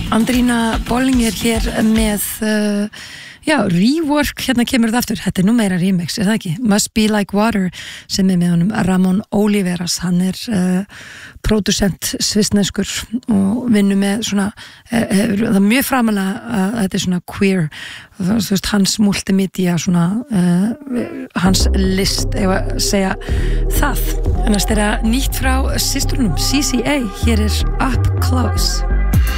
Andrína Bolling hér með rework, hérna kemur það aftur, þetta nú meira remix, það ekki? Must Be Like Water sem með honum Ramón Oliveras, hann pródusent svissneskur og vinnur með svona, það mjög framalega að þetta svona queer, þú veist, hans multimedia svona, hans list, ef að segja það. Annars nýtt frá systrunum CCA, hér Up Close.